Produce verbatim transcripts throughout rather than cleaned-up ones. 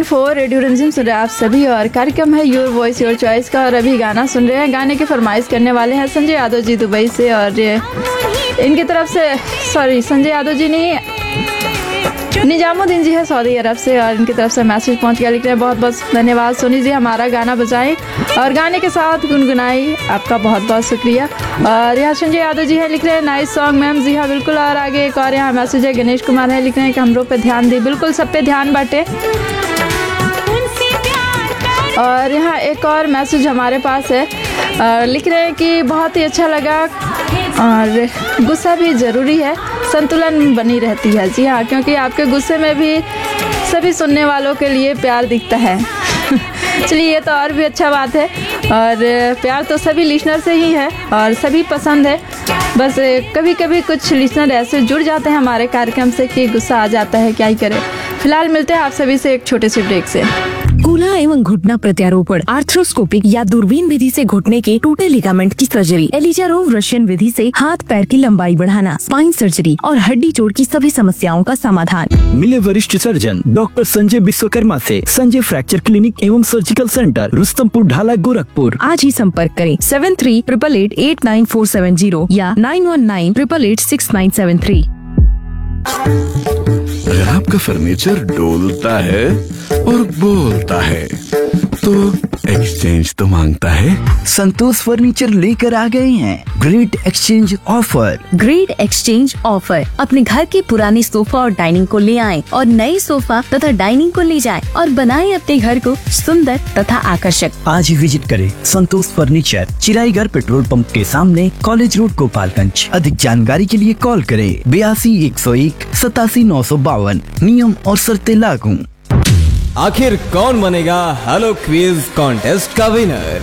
Four radio Ranjim सुन रहे हैं आप सभी और कार्यक्रम है योर वॉइस योर चॉइस का। और अभी गाना सुन रहे हैं, गाने की फरमाइश करने वाले हैं संजय यादव जी दुबई से। और इनकी तरफ से सॉरी संजय यादव जी नहीं, निजामुद्दीन जी है सऊदी अरब से, और इनकी तरफ से मैसेज पहुंच गया। लिख रहे हैं बहुत बहुत धन्यवाद सोनी जी, हमारा गाना बजाएं और गाने के साथ गुनगुनाई, आपका बहुत बहुत शुक्रिया। और यहाँ संजय यादव जी है, लिख रहे हैं नाइस सॉन्ग मैम। जी हाँ बिल्कुल। और आगे एक और यहाँ मैसेज है, गणेश कुमार है, लिख रहे हैं कि हम लोग पे ध्यान दी। बिल्कुल सब पे ध्यान बांटे। और यहाँ एक और मैसेज हमारे पास है, और लिख रहे हैं कि बहुत ही अच्छा लगा और गुस्सा भी ज़रूरी है, संतुलन बनी रहती है। जी हाँ, क्योंकि आपके गुस्से में भी सभी सुनने वालों के लिए प्यार दिखता है। चलिए ये तो और भी अच्छा बात है। और प्यार तो सभी लिसनर से ही है और सभी पसंद है। बस कभी कभी कुछ लिसनर ऐसे जुड़ जाते हैं हमारे कार्यक्रम से कि गुस्सा आ जाता है, क्या ही करें। फिलहाल मिलते हैं आप सभी से एक छोटे से ब्रेक से। कूल्हा एवं घुटना प्रत्यारोपण, आर्थ्रोस्कोपिक या दूरबीन विधि से घुटने के टूटे लिगामेंट की सर्जरी, एलिजारोव रशियन विधि से हाथ पैर की लंबाई बढ़ाना, स्पाइन सर्जरी और हड्डी जोड़ की सभी समस्याओं का समाधान। मिले वरिष्ठ सर्जन डॉक्टर संजय विश्वकर्मा से संजय फ्रैक्चर क्लिनिक एवं सर्जिकल सेंटर, रुस्तमपुर ढाला, गोरखपुर। आज ही संपर्क करें seven three triple eight eight nine four seven zero या nine one nine triple eight six nine seven three. अगर आपका फर्नीचर डोलता है और बोलता है तो एक्सचेंज तो मांगता है। संतोष फर्नीचर लेकर आ गए हैं great exchange offer. Great exchange offer. अपने घर के पुराने सोफा और डाइनिंग को ले आएं और नए सोफा तथा डाइनिंग को ले जाएं और बनाएं अपने घर को सुंदर तथा आकर्षक। आज ही विजिट करें संतोष फर्नीचर, चिराईगढ़ पेट्रोल पंप के सामने, कॉलेज रोड, गोपालगंज। अधिक जानकारी के लिए कॉल करें बयासी एक सौ एक सतासी नौ सौ बावन। नियम और शर्तें लागू। आखिर कौन बनेगा हेलो क्विज कॉन्टेस्ट का विनर?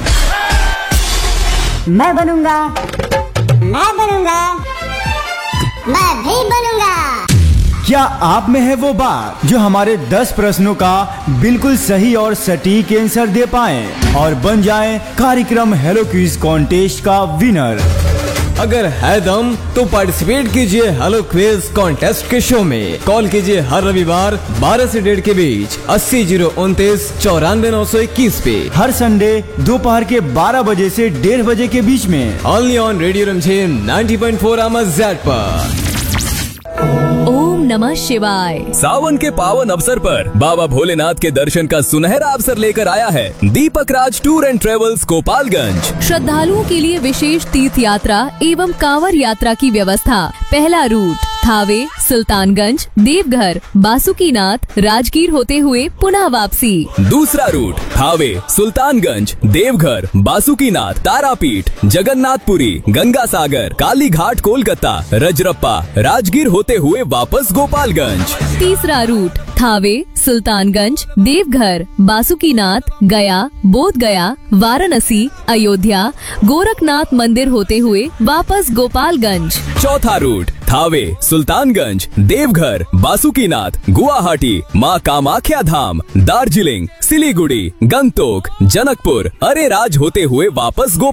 मैं बनूंगा, मैं बनूंगा, मैं भी बनूंगा। क्या आप में है वो बात जो हमारे दस प्रश्नों का बिल्कुल सही और सटीक आंसर दे पाए और बन जाए कार्यक्रम हेलो क्विज कॉन्टेस्ट का विनर? अगर है दम तो पार्टिसिपेट कीजिए हेलो क्विज कॉन्टेस्ट के शो में। कॉल कीजिए हर रविवार बारह से डेढ़ के बीच अस्सी जीरो उनतीस चौरानवे नौ सौ इक्कीस पे। हर संडे दोपहर के बारह बजे से डेढ़ बजे के बीच में only on radio Ranjim ninety point four आवाज़ पर। ओम नमः शिवाय। सावन के पावन अवसर पर बाबा भोलेनाथ के दर्शन का सुनहरा अवसर लेकर आया है दीपक राज टूर एंड ट्रेवल्स गोपालगंज। श्रद्धालुओं के लिए विशेष तीर्थ यात्रा एवं कांवर यात्रा की व्यवस्था। पहला रूट थावे, सुल्तानगंज, देवघर, बासुकीनाथ, राजगीर होते हुए पुनः वापसी। दूसरा रूट थावे, सुल्तानगंज, देवघर, बासुकीनाथ, तारापीठ, जगन्नाथपुरी, गंगा सागर, काली घाट, कोलकाता, रजरप्पा, राजगीर होते हुए वापस गोपालगंज। तीसरा रूट थावे, सुल्तानगंज, देवघर, बासुकीनाथ, गया, बोध गया, वाराणसी, अयोध्या, गोरखनाथ मंदिर होते हुए वापस गोपालगंज। चौथा रूट थावे, सुल्तानगंज, देवघर, बासुकीनाथ, गुवाहाटी, माँ कामाख्या धाम, दार्जिलिंग, सिलीगुड़ी, गंगटोक, जनकपुर, अरेराज होते हुए वापस गोपालगंज।